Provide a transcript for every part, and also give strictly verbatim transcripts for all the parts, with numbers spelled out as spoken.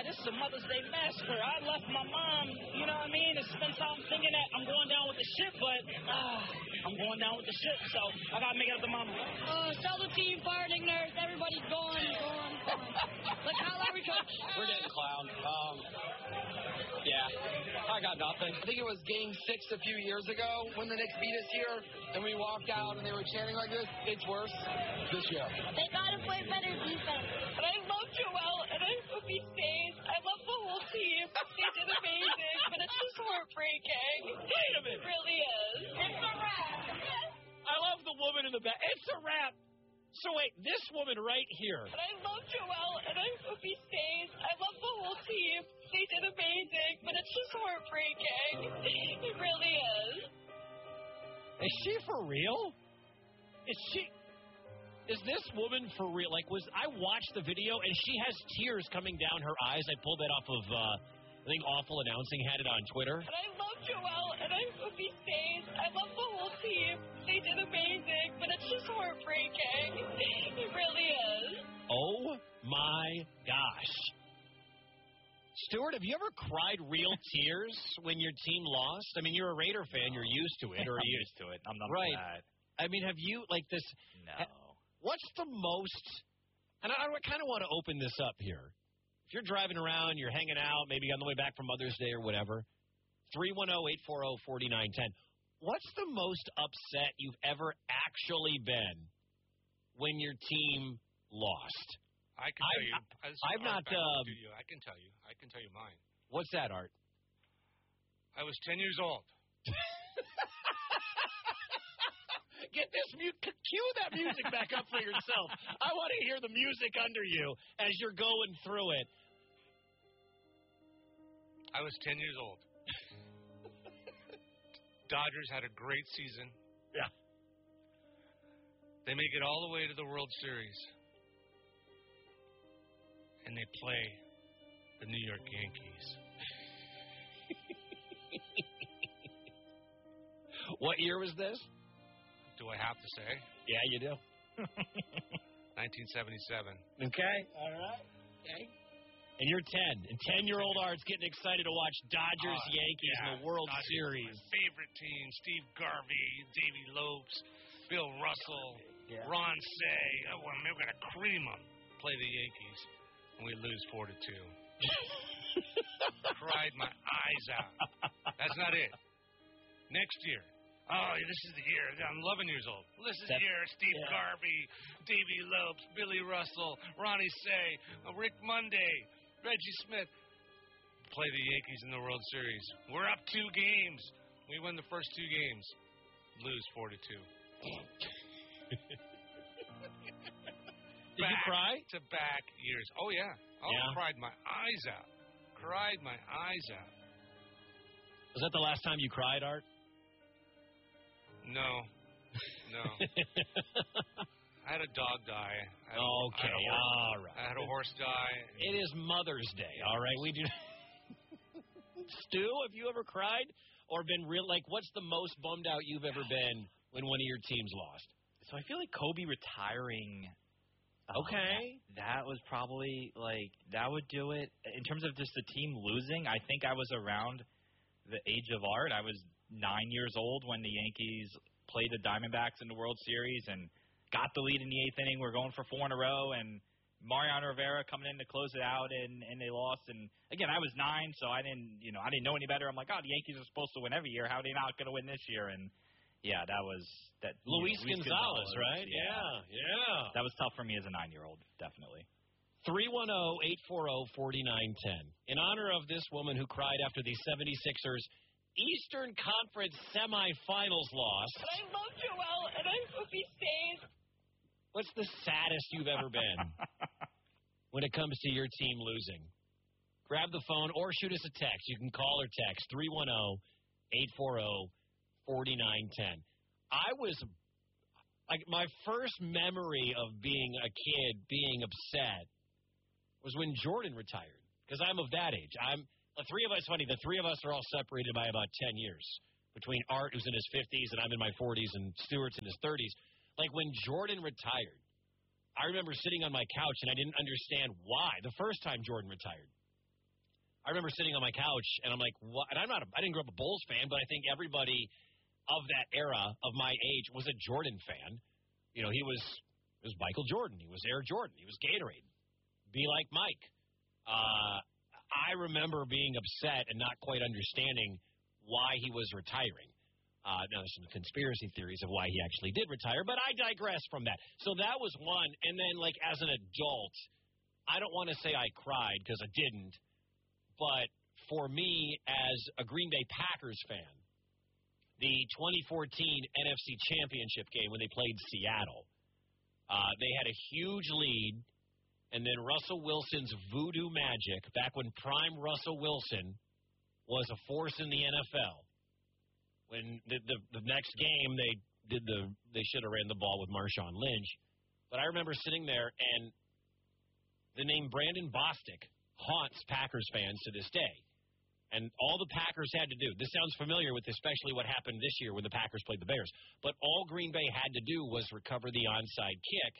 this is a Mother's Day massacre. I left my mom, you know what I mean, and spent time thinking that I'm going down with the ship, but ah, I'm going down with the ship, so I got to make it up to mama. Uh, sell the team, fire Nick Nurse, everybody's gone, gone, gone. Like Kyle Lowry, coach. We're getting clown. Um, yeah, I got nothing. I think it was game six a few years ago when the Knicks beat us here, and we walked out and they were chanting like this. It's worse this year. They gotta play better defense. And I love Joel, and I hope he stays. I love the whole team. They did amazing, but it's just heartbreaking. Wait a minute. It really is. It's a wrap. I love the woman in the back. It's a wrap. So wait, this woman right here. And I love Joel, and I hope he stays. I love the whole team. They did amazing, but it's just heartbreaking. It really is. Is she for real? Is she? Is this woman for real? Like, was I watched the video and she has tears coming down her eyes. I pulled that off of, uh, I think Awful Announcing had it on Twitter. And I love Joel, and I hope he stays. I love the whole team. They did amazing, but it's just heartbreaking. It really is. Oh my gosh. Stuart, have you ever cried real tears when your team lost? I mean, you're a Raider fan. You're used to it. Or I'm you, used to it. I'm not right. that. I mean, have you, like this? No. What's the most, and I, I kind of want to open this up here. If you're driving around, you're hanging out, maybe on the way back from Mother's Day or whatever, three one zero, eight four zero, four nine one zero. What's the most upset you've ever actually been when your team lost? I can tell I'm, you. I, This is I'm Art not. back in the Um, studio. I can tell you. I can tell you mine. What's that, Art? I was ten years old. Get this mu- cue that music back up for yourself. I want to hear the music under you as you're going through it. I was ten years old. Dodgers had a great season. Yeah. They make it all the way to the World Series. And they play the New York Yankees. What year was this? Do I have to say? Yeah, you do. nineteen seventy-seven. Okay. All right. Okay. And you're ten. And ten-year-old Art's getting excited to watch Dodgers Uh, Yankees yeah, in the World Dodgers Series. My favorite team: Steve Garvey, Davey Lopes, Bill Russell, Yeah. Ron Say. Oh, well, we're going to cream them. Play the Yankees, and we lose four to two. Cried my eyes out. That's not it. Next year. Oh, this is the year. I'm eleven years old. This is the That's- year. Steve yeah. Garvey, Davey Lopes, Billy Russell, Ronnie Say, uh, Rick Monday, Reggie Smith. Play the Yankees in the World Series. We're up two games. We win the first two games. Lose four to two. Did you cry? To back years. Oh, yeah. Oh, Yeah. I cried my eyes out. Cried my eyes out. Was that the last time you cried, Art? No. No. I had a dog die. I had, Okay, I had a horse, all right. I had a horse die. It is Mother's Day, all right? We do. Stu, have you ever cried or been real? Like, what's the most bummed out you've ever been when one of your teams lost? So I feel like Kobe retiring. Okay. Uh, that was probably, like, that would do it. In terms of just the team losing, I think I was around the age of Art. I was nine years old when the Yankees played the Diamondbacks in the World Series and got the lead in the eighth inning. We're going for four in a row, and Mariano Rivera coming in to close it out, and, and they lost. And, again, I was nine, so I didn't, you know, I didn't know any better. I'm like, oh, the Yankees are supposed to win every year. How are they not going to win this year? And, yeah, that was that. Luis, you know, Luis Gonzalez, Gonzalez, right? Yeah, yeah. That was tough for me as a nine-year-old, definitely. three one zero, eight four zero, four nine one zero. In honor of this woman who cried after the seventy-sixers Eastern Conference semifinals loss. And I love Joel, and I hope he stays. What's the saddest you've ever been when it comes to your team losing? Grab the phone or shoot us a text. You can call or text three one zero, eight four zero, four nine one zero. I was, like, my first memory of being a kid being upset was when Jordan retired, because I'm of that age. I'm the three of us. Funny, the three of us are all separated by about ten years between Art, who's in his fifties, and I'm in my forties, and Stewart's in his thirties. Like, when Jordan retired, I remember sitting on my couch and I didn't understand why the first time Jordan retired. I remember sitting on my couch, and I'm like, what? And I'm not, a, I didn't grow up a Bulls fan, but I think everybody of that era of my age was a Jordan fan. You know, he was, it was Michael Jordan. He was Air Jordan. He was Gatorade. Be like Mike. Uh, I remember being upset and not quite understanding why he was retiring. Uh, now, there's some conspiracy theories of why he actually did retire, but I digress from that. So that was one. And then, like, as an adult, I don't want to say I cried because I didn't, but for me, as a Green Bay Packers fan, the twenty fourteen N F C Championship game when they played Seattle, uh, they had a huge lead, and then Russell Wilson's voodoo magic, back when prime Russell Wilson was a force in the N F L. When the, the, the next game, they did the they should have ran the ball with Marshawn Lynch. But I remember sitting there, and the name Brandon Bostic haunts Packers fans to this day. And all the Packers had to do, this sounds familiar with especially what happened this year when the Packers played the Bears, but all Green Bay had to do was recover the onside kick.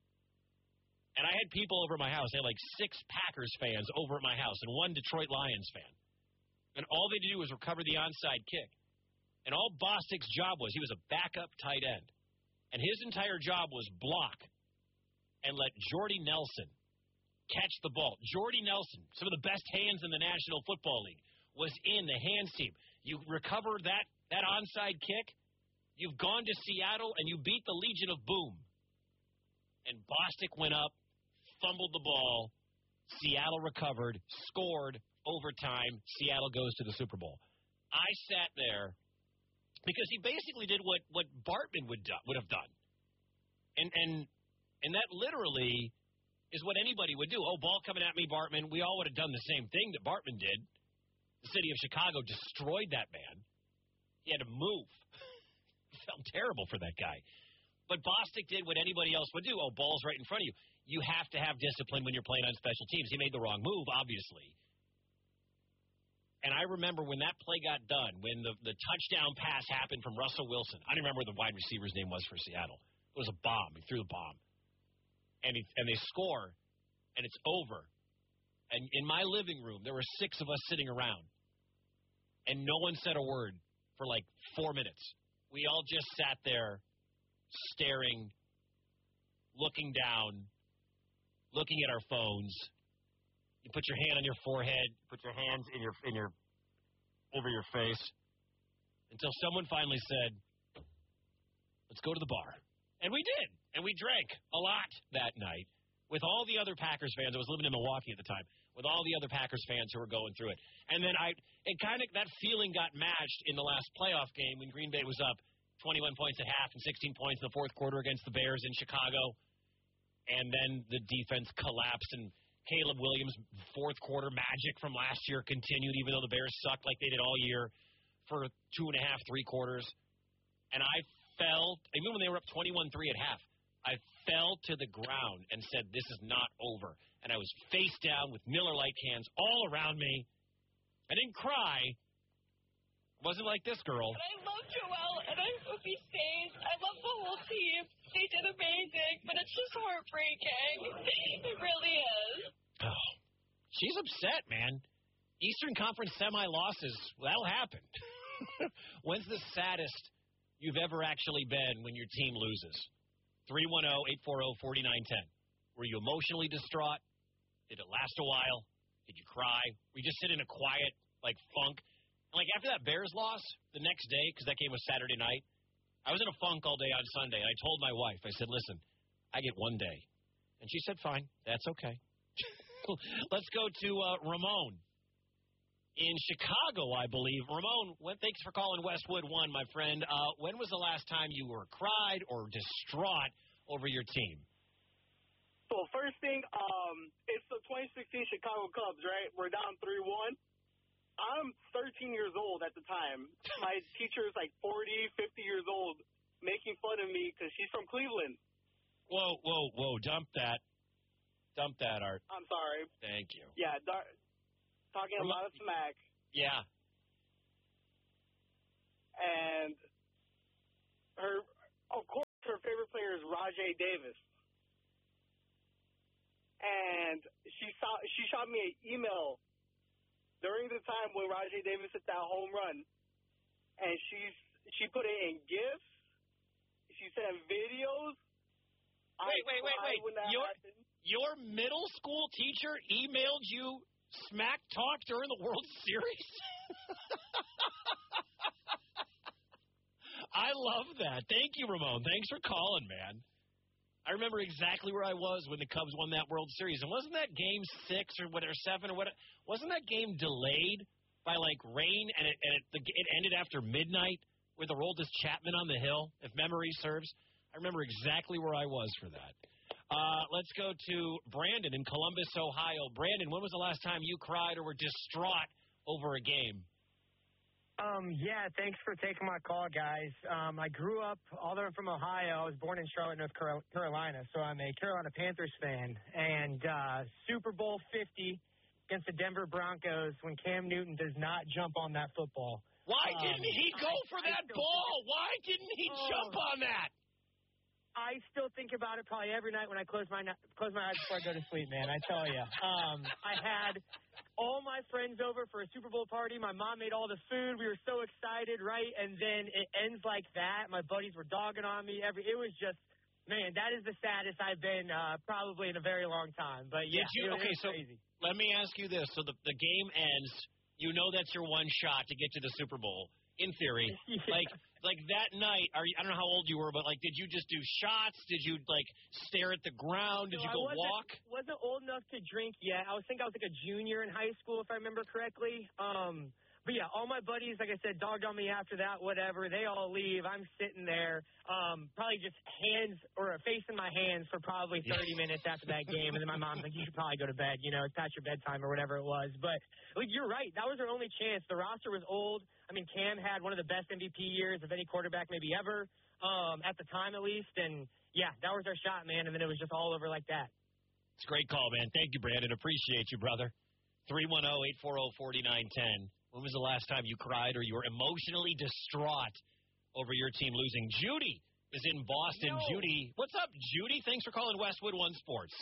And I had people over at my house. I had like six Packers fans over at my house and one Detroit Lions fan. And all they had to do was recover the onside kick. And all Bostic's job was, he was a backup tight end. And his entire job was block and let Jordy Nelson catch the ball. Jordy Nelson, some of the best hands in the National Football League, was in the hands team. You recover that, that onside kick, you've gone to Seattle, and you beat the Legion of Boom. And Bostic went up, fumbled the ball, Seattle recovered, scored, overtime, Seattle goes to the Super Bowl. I sat there because he basically did what, what Bartman would do, would have done. And and and that literally is what anybody would do. Oh, ball coming at me, Bartman. We all would have done the same thing that Bartman did. The city of Chicago destroyed that man. He had to move. It felt terrible for that guy. But Bostic did what anybody else would do. Oh, ball's right in front of you. You have to have discipline when you're playing on special teams. He made the wrong move, obviously. And I remember when that play got done, when the, the touchdown pass happened from Russell Wilson. I don't remember what the wide receiver's name was for Seattle. It was a bomb. He threw the bomb. And, he, and they score, and it's over. And in my living room, there were six of us sitting around. And no one said a word for like four minutes. We all just sat there staring, looking down, looking at our phones. You put your hand on your forehead, put your hands in your in your over your face, until someone finally said, "Let's go to the bar." And we did, and we drank a lot that night with all the other Packers fans. I was living in Milwaukee at the time, with all the other Packers fans who were going through it. And then I, it kind of that feeling got matched in the last playoff game when Green Bay was up twenty-one points at half and sixteen points in the fourth quarter against the Bears in Chicago, and then the defense collapsed and Caleb Williams' fourth quarter magic from last year continued, even though the Bears sucked like they did all year for two and a half, three quarters. And I fell, even when they were up twenty-one three at half, I fell to the ground and said, this is not over. And I was face down with Miller Lite cans all around me. I didn't cry. It wasn't like this girl. And I love Joelle, and I hope he stays. I love the whole team. They did amazing, but it's just heartbreaking. It really is. Oh, she's upset, man. Eastern Conference semi-losses, that'll happen. When's the saddest you've ever actually been when your team loses? three one zero, eight four zero, four nine one zero. Were you emotionally distraught? Did it last a while? Did you cry? Were you just sit in a quiet, like, funk? And, like, after that Bears loss, the next day, because that game was Saturday night, I was in a funk all day on Sunday, and I told my wife, I said, listen, I get one day. And she said, fine, that's okay. Let's go to uh, Ramon in Chicago, I believe. Ramon, when, thanks for calling Westwood One, my friend. Uh, when was the last time you were cried or distraught over your team? So first thing, um, it's the twenty sixteen Chicago Cubs, right? We're down three one. I'm thirteen years old at the time. My teacher is like forty, fifty years old, making fun of me because she's from Cleveland. Whoa, whoa, whoa, dump that. Dump that, Art. I'm sorry. Thank you. Yeah, dar- talking a lot of smack. Yeah. And her, of course, her favorite player is Rajay Davis. And she saw, she shot me an email during the time when Rajay Davis hit that home run, and she's she put it in GIFs, she sent videos. Wait, wait, wait, wait. Your, happened. your middle school teacher emailed you smack talk during the World Series? I love that. Thank you, Ramon. Thanks for calling, man. I remember exactly where I was when the Cubs won that World Series. And wasn't that game six or whatever, seven or whatever, wasn't that game delayed by, like, rain, and it, and it, it ended after midnight with Aroldis Chapman on the hill, if memory serves? I remember exactly where I was for that. Uh, let's go to Brandon in Columbus, Ohio. Brandon, when was the last time you cried or were distraught over a game? Um, yeah, thanks for taking my call, guys. Um, I grew up all the way from Ohio. I was born in Charlotte, North Carolina, so I'm a Carolina Panthers fan. And uh, Super Bowl fifty against the Denver Broncos when Cam Newton does not jump on that football. Why um, didn't he go I, for I that ball? Why didn't he oh, jump on that? I still think about it probably every night when I close my close my eyes before I go to sleep, man. I tell you. Um, I had all my friends over for a Super Bowl party. My mom made all the food. We were so excited, right? And then it ends like that. My buddies were dogging on me. Every it was just, man, that is the saddest I've been uh, probably in a very long time. But yeah, Did you, it, okay, it was so crazy. Let me ask you this: so the the game ends. You know that's your one shot to get to the Super Bowl. In theory, yeah. like like that night, are you, I don't know how old you were, but like, did you just do shots? Did you like stare at the ground? Did so you go I wasn't, walk? Wasn't old enough to drink yet. I was think I was like a junior in high school, if I remember correctly. Um, but yeah, all my buddies, like I said, dogged on me after that. Whatever, they all leave. I'm sitting there, um, probably just hands or face in my hands for probably thirty minutes after that game, and then my mom's like, "You should probably go to bed. You know, it's past your bedtime or whatever it was." But like, you're right. That was our only chance. The roster was old. I mean, Cam had one of the best M V P years of any quarterback maybe ever, um, at the time at least. And, yeah, that was our shot, man, and then it was just all over like that. It's a great call, man. Thank you, Brandon. Appreciate you, brother. three one zero, eight four zero, four nine one zero. When was the last time you cried or you were emotionally distraught over your team losing? Judy is in Boston. Yo. Judy, what's up, Judy? Thanks for calling Westwood One Sports.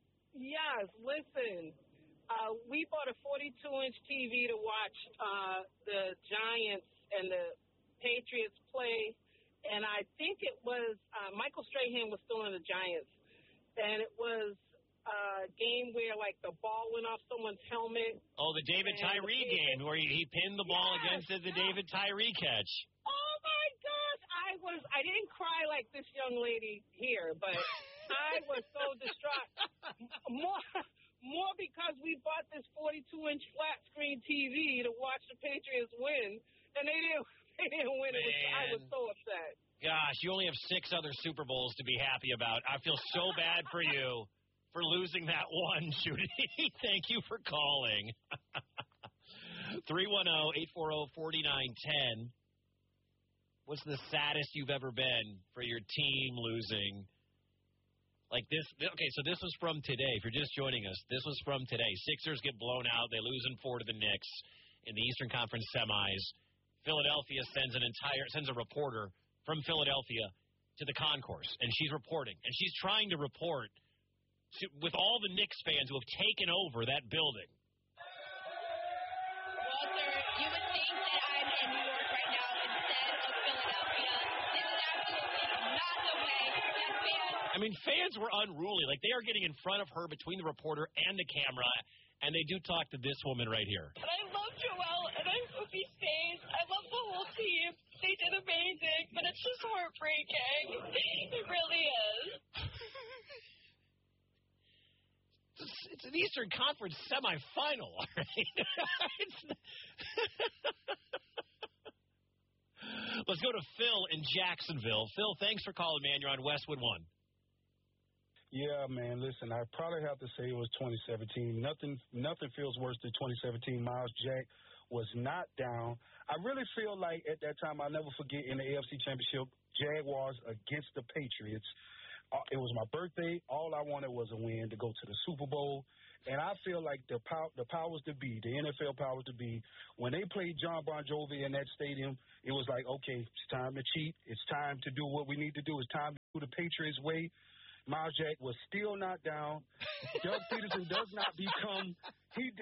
Yes, listen. Uh, we bought a forty-two inch T V to watch uh, the Giants and the Patriots play, and I think it was uh, Michael Strahan was still in the Giants, and it was a game where, like, the ball went off someone's helmet. Oh, the David Tyree game where he, he pinned the ball yes, against the yes. David Tyree catch. Oh, my gosh. I was, I didn't cry like this young lady here, but I was so distraught. More, more because we bought this forty-two inch flat screen T V to watch the Patriots win, and they didn't, they didn't win. It was, I was so upset. Gosh, you only have six other Super Bowls to be happy about. I feel so bad for you for losing that one, Judy. Thank you for calling. three one zero, eight four zero, four nine one zero. What's the saddest you've ever been for your team losing? Like this, okay, so this was from today. If you're just joining us, this was from today. Sixers get blown out. They lose in four to the Knicks in the Eastern Conference semis. Philadelphia sends an entire sends a reporter from Philadelphia to the concourse, and she's reporting. And she's trying to report to, with all the Knicks fans who have taken over that building. Walter, you would think that I'm in New York right now instead of Philadelphia. This is absolutely not the way that fans... I mean, fans were unruly. Like, they are getting in front of her between the reporter and the camera, and they do talk to this woman right here. And I love Joel, and I hope he stays. I love the whole team. They did amazing, but it's just heartbreaking. It really is. It's, it's an Eastern Conference semifinal, all right? It's Let's go to Phil in Jacksonville. Phil, thanks for calling, man. You're on Westwood One. Yeah, man. Listen, I probably have to say it was twenty seventeen. Nothing, nothing feels worse than twenty seventeen. Miles Jack was not down. I really feel like at that time, I'll never forget, in the A F C Championship, Jaguars against the Patriots. Uh, it was my birthday. All I wanted was a win to go to the Super Bowl. And I feel like the pow- the powers to be, the N F L powers to be, when they played John Bon Jovi in that stadium, it was like, okay, it's time to cheat. It's time to do what we need to do. It's time to do the Patriots way. Miles Jack was still not down. Doug Peterson does not become he. Doug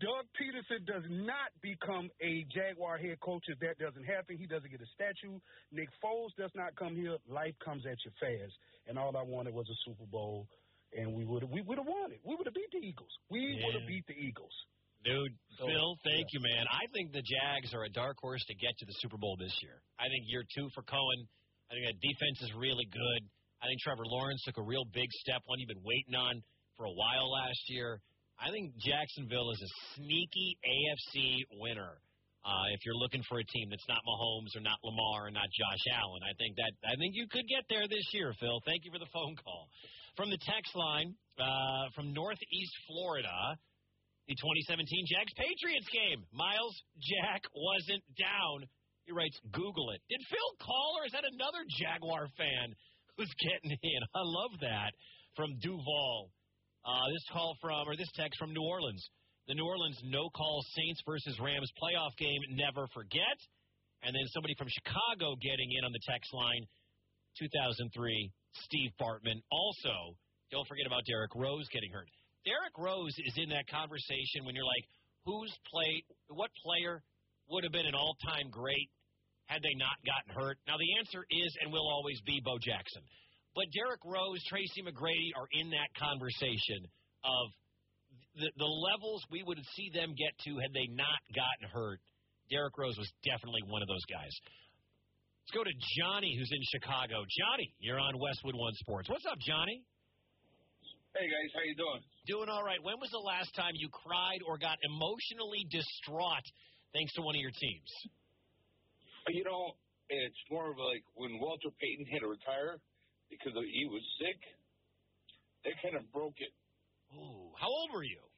Doug Peterson does not become a Jaguar head coach if that doesn't happen. He doesn't get a statue. Nick Foles does not come here. Life comes at you fast. And all I wanted was a Super Bowl, and we would we would have won it. We would have beat the Eagles. We Yeah. would have beat the Eagles. Dude, So, Phil, thank yeah. you, man. I think the Jags are a dark horse to get to the Super Bowl this year. I think year two for Cohen. I think that defense is really good. I think Trevor Lawrence took a real big step, one you've been waiting on for a while last year. I think Jacksonville is a sneaky A F C winner. Uh, if you're looking for a team that's not Mahomes or not Lamar or not Josh Allen, I think that I think you could get there this year, Phil. Thank you for the phone call. From the text line uh, from Northeast Florida, the twenty seventeen Jags-Patriots game. Miles Jack wasn't down. He writes, Google it. Did Phil call, or is that another Jaguar fan who's getting in? I love that. From Duval. Uh, this call from, or this text from New Orleans. The New Orleans no-call Saints versus Rams playoff game, never forget. And then somebody from Chicago getting in on the text line, two thousand three, Steve Bartman. Also, don't forget about Derrick Rose getting hurt. Derrick Rose is in that conversation when you're like, who's play, what player would have been an all-time great had they not gotten hurt? Now, the answer is and will always be Bo Jackson. But Derrick Rose, Tracy McGrady are in that conversation of the, the levels we would see them get to had they not gotten hurt. Derrick Rose was definitely one of those guys. Let's go to Johnny, who's in Chicago. Johnny, you're on Westwood One Sports. What's up, Johnny? Hey, guys. How you doing? Doing all right. When was the last time you cried or got emotionally distraught thanks to one of your teams? You know, it's more of like when Walter Payton had to retire because of, he was sick. That kind of broke it. Ooh, how old were you?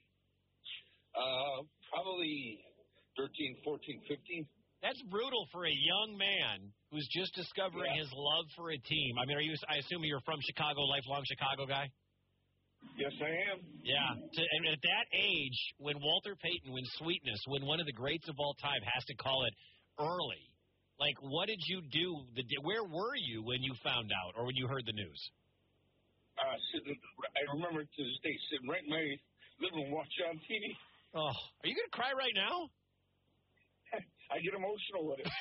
Uh, probably thirteen, fourteen, fifteen. That's brutal for a young man who's just discovering Yeah. his love for a team. I mean, are you? I assume you're from Chicago, lifelong Chicago guy. Yes, I am. Yeah. To, and at that age, when Walter Payton, when Sweetness, when one of the greats of all time has to call it early, like, what did you do? The, where were you when you found out or when you heard the news? Uh, sitting, I remember to this day sitting right in my living room watching on T V. Oh, are you going to cry right now? I get emotional with it.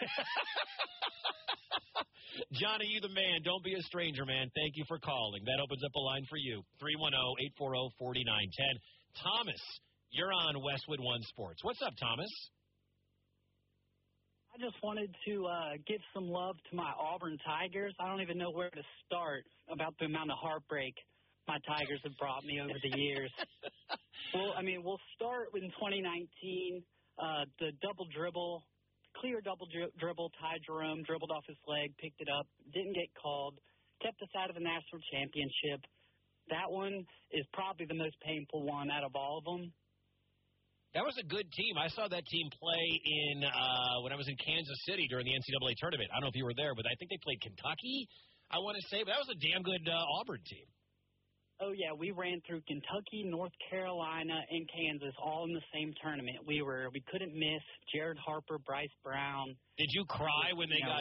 Johnny, you the man. Don't be a stranger, man. Thank you for calling. That opens up a line for you. three one zero, eight four zero, four nine one zero. Thomas, you're on Westwood One Sports. What's up, Thomas? I just wanted to uh, give some love to my Auburn Tigers. I don't even know where to start about the amount of heartbreak my Tigers have brought me over the years. Well, I mean, we'll start in twenty nineteen. Uh, the double dribble, clear double dri- dribble, Ty Jerome dribbled off his leg, picked it up, didn't get called, kept us out of the national championship. That one is probably the most painful one out of all of them. That was a good team. I saw that team play in uh, when I was in Kansas City during the N C double A tournament. I don't know if you were there, but I think they played Kentucky, I want to say. But that was a damn good uh, Auburn team. Oh, yeah, we ran through Kentucky, North Carolina, and Kansas all in the same tournament. We were we couldn't miss Jared Harper, Bryce Brown. Did you cry when they You know, got